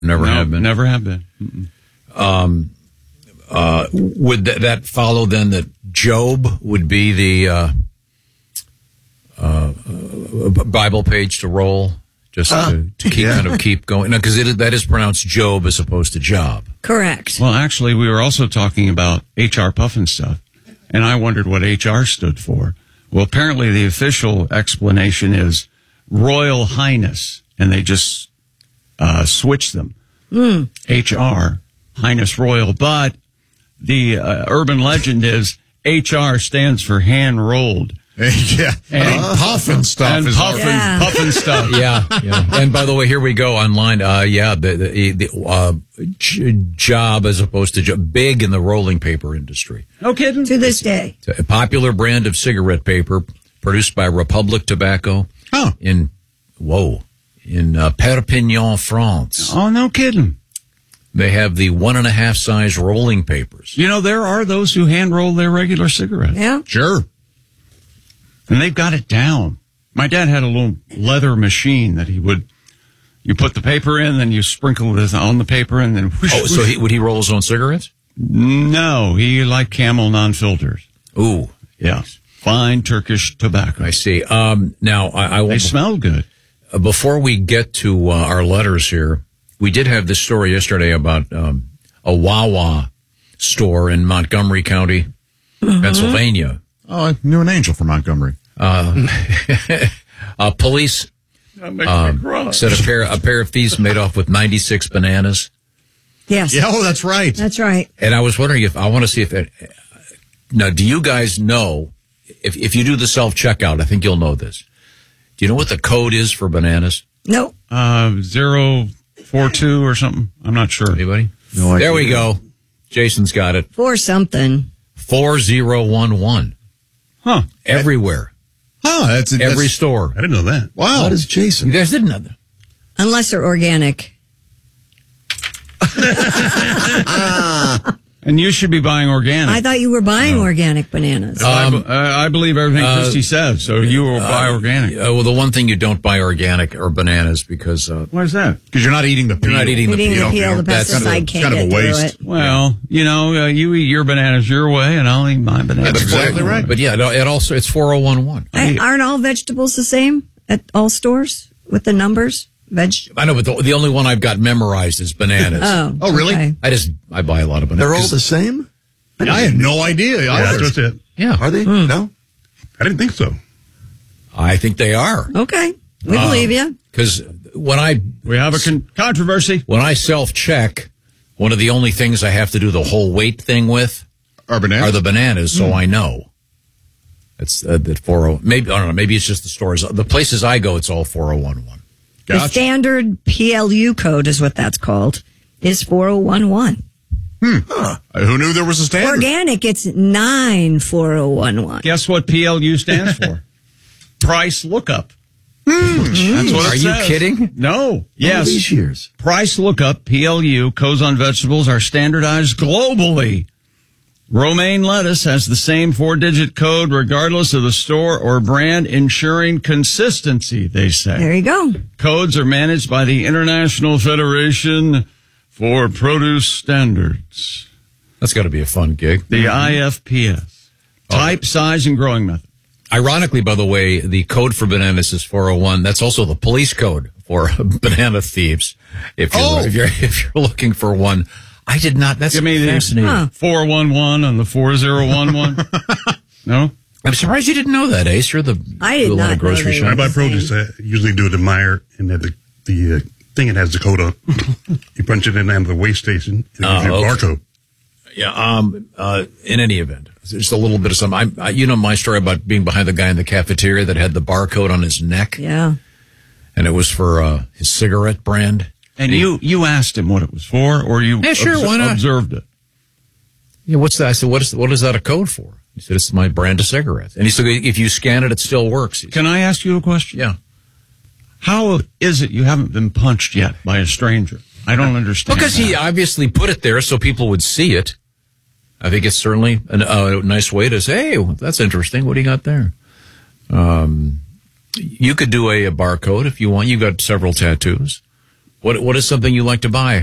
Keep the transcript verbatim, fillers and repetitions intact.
Never no, have been. Never have been. Mm-mm. Um, uh, would th- that follow then that Job would be the uh, uh, uh, Bible page to roll, just uh, to, to keep yeah. kind of keep going? No, because that is pronounced Job as opposed to job. Correct. Well, actually, we were also talking about H R Puffin stuff, and I wondered what H R stood for. Well, apparently the official explanation is Royal Highness, and they just uh, switched them. Mm. H R, Highness Royal, but the uh, urban legend is H R stands for hand rolled. Yeah, and uh, puffin stuff and is puffin, yeah. puffin stuff. Yeah, yeah. And by the way, here we go online. Uh, yeah, the, the, the uh, j- job as opposed to jo- big in the rolling paper industry. No kidding. To this day, It's a popular brand of cigarette paper produced by Republic Tobacco. Oh, in whoa, in uh, Perpignan, France. Oh, no kidding. They have the one and a half size rolling papers. You know, there are those who hand roll their regular cigarettes. yeah. sure. And they've got it down. My dad had a little leather machine that he would, you put the paper in, then you sprinkle it on the paper, and then whoosh, Oh, so whoosh. he, would he roll his own cigarettes? No, he liked Camel non-filters. Ooh, Yeah. Fine Turkish tobacco. I see. Um, now, I, I will. They smell good. Uh, before we get to uh, our letters here, we did have this story yesterday about um, a Wawa store in Montgomery County, mm-hmm. Pennsylvania. Oh, I knew an angel from Montgomery. Uh, uh, police um, said a pair a pair of thieves made off with ninety-six bananas. Yes. Yeah, oh, that's right. That's right. And I was wondering if I want to see if it, now, do you guys know if if you do the self checkout? I think you'll know this. Do you know what the code is for bananas? Nope. Uh, zero four two or something. I'm not sure. Anybody? No idea. There we go. Jason's got it. For something. Four zero one one. Huh. Everywhere. Oh, that's that's, Every store. I didn't know that. Wow. What is Jason? You guys didn't know that. Unless they're organic. And you should be buying organic. I thought you were buying no. organic bananas. Um, Um, I, I believe everything uh, Christy says, so you will buy uh, organic. Uh, well, the one thing you don't buy organic are bananas because uh, Why is that? Because you're not eating the peel. you're not eating the Eating peel. the peel, the That's kind of pesticide a- can't kind of a get through waste. it. Well, you know, uh, you eat your bananas your way, and I'll eat my bananas. That's exactly my way. right. But yeah, no, it also it's four oh one one. I, aren't all vegetables the same at all stores with the numbers? Veg. I know, but the, the only one I've got memorized is bananas. Oh. Oh, really? okay. I just I buy a lot of bananas. They're all the same? I had no idea. Yeah, either. that's it. Yeah, Are they? Hmm. No? I didn't think so. I think they are. Okay. We Uh, believe you. Because when I We have a con- controversy. when I self check, one of the only things I have to do the whole weight thing with Are bananas? are the bananas, so I know. It's uh, that four oh. Maybe I don't know. Maybe it's just the stores. The places I go, it's all four oh one one. The standard P L U code is what that's called. Is four oh one one. Huh. Who knew there was a standard? Organic, it's nine four oh one one. Guess what P L U stands for? Price lookup. That's what Are it you says. kidding? No. All Yes. these years. Price lookup, P L U, codes on vegetables are standardized globally. Romaine lettuce has the same four-digit code regardless of the store or brand, ensuring consistency, they say. There you go. Codes are managed by the International Federation for Produce Standards, That's got to be a fun gig. the I F P S. Type, size, and growing method. Ironically, by the way, the code for bananas is four oh one. That's also the police code for banana thieves. If you're, Oh. if you're if you're looking for one, I did not. That's Give me the fascinating. Huh. four one one and the four oh one one. No? I'm surprised you didn't know that, Ace. You're the I did do a lot not of grocery know they shopping. I buy the produce. I usually do it in Meyer, and the, the uh, thing it has the code on. You punch it in at the weigh station, and Oh, it gives you a okay. barcode. Yeah. Um. Uh. In any event, just a little bit of something. I, I, you know my story about being behind the guy in the cafeteria that had the barcode on his neck, Yeah. and it was for uh, his cigarette brand. And you, you asked him what it was for, or you Yeah, sure, obs- why not? observed it? Yeah. What's that? I said, what is what is that a code for? He said, it's my brand of cigarettes. And he said, if you scan it, it still works. He said, Can I ask you a question? yeah. How is it you haven't been punched yet by a stranger? I don't understand. Because he that. obviously put it there so people would see it. I think it's certainly a uh, nice way to say, hey, well, that's interesting. What do you got there? Um, you could do a, a barcode if you want. You got several tattoos. What What is something you like to buy?